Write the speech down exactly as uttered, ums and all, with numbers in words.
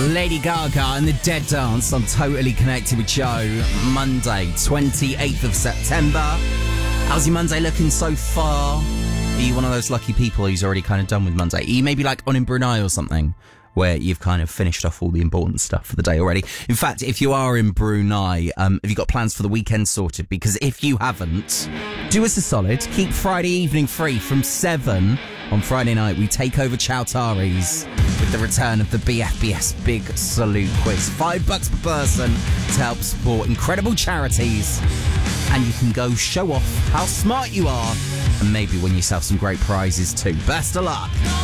Lady Gaga and the Dead Dance on Totally Connected with Joe. Monday, twenty-eighth of September. How's your Monday looking so far? Are you one of those lucky people who's already kind of done with Monday? Are you maybe like on in Brunei or something, where you've kind of finished off all the important stuff for the day already? In fact, if you are in Brunei, um, have you got plans for the weekend sorted? Because if you haven't, do us a solid. Keep Friday evening free from seven on Friday night. We take over Chowtaris with the return of the B F B S Big Salute Quiz. Five bucks per person to help support incredible charities. And you can go show off how smart you are and maybe win yourself some great prizes too. Best of luck.